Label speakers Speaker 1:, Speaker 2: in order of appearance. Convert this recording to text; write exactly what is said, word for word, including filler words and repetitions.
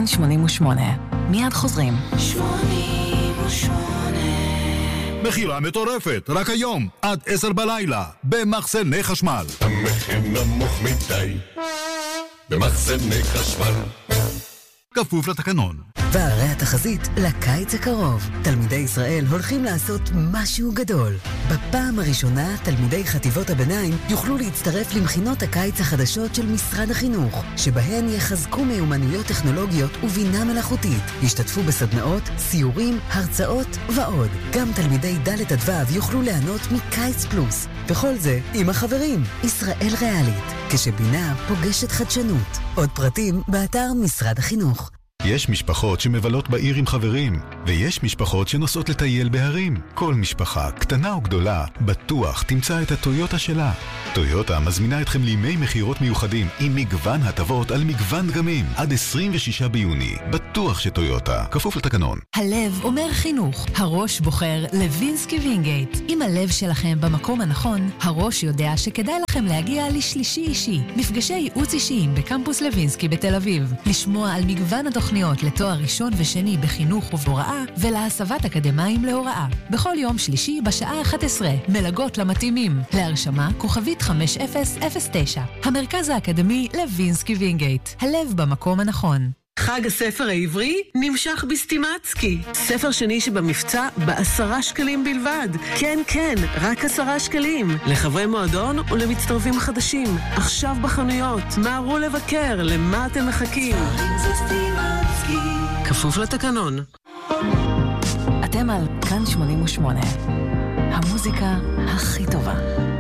Speaker 1: כאן שמונים ושמונה. מיד חוזרים.
Speaker 2: שמונים ושמונה.
Speaker 3: מחירה מטורפת, רק היום, עד עשר בלילה, במחסני חשמל.
Speaker 4: המחיר נמוך מדי, במחסני חשמל.
Speaker 3: כפוף לתקנון.
Speaker 5: והרי התחזית לקיץ הקרוב. תלמידי ישראל הולכים לעשות משהו גדול. בפעם הראשונה, תלמידי חטיבות הביניים יוכלו להצטרף למכינות הקיץ החדשות של משרד החינוך, שבהן יחזקו מיומנויות טכנולוגיות ובינה מלאכותית. ישתתפו בסדנאות, סיורים, הרצאות ועוד. גם תלמידי ד' עד ו' יוכלו ליהנות מקיץ פלוס. וכל זה עם החברים. ישראל ריאלית. כשבינה פוגשת חדשנות. עוד פרטים באתר משרד החינוך.
Speaker 6: יש משפחות שמבלות בעיר עם חברים, ויש משפחות שנוסעות לטייל בהרים. כל משפחה, קטנה או גדולה, בטוח תמצא את הטויוטה שלה. טויוטה מזמינה אתכם לימי מחירות מיוחדים עם מגוון הטבות על מגוון דגמים. עד עשרים ושישה ביוני. בטוח שטויוטה. כפוף לתקנון.
Speaker 1: הלב אומר חינוך. הראש בוחר לוינסקי וינגייט. אם הלב שלכם במקום הנכון, הראש יודע שכדאי לכם להגיע לשלישי אישי. מפגשי ייעוץ אישיים בקמפוס לוינסקי בתל אביב. לשמוע על מגוון התוכניות לתואר ראשון ושני בחינוך ובהוראה ולהסבת אקדמיים להוראה. בכל יום שלישי בשעה אחת עשרה. מלגות למתאימים. להרשמה כוכבית חמש אפס אפס תשע. המרכז האקדמי לוינסקי וינגייט. הלב במקום הנכון.
Speaker 7: חג הספר העברי נמשך בסטימצקי. ספר שני שבמבצע בעשרה שקלים בלבד. כן, כן, רק עשרה שקלים. לחברי מועדון ולמצטרפים חדשים. עכשיו בחנויות. מהרו לבקר, למה אתם מחכים? כפוף לתקנון.
Speaker 1: אתם על כאן שמונים ושמונה. המוזיקה הכי טובה.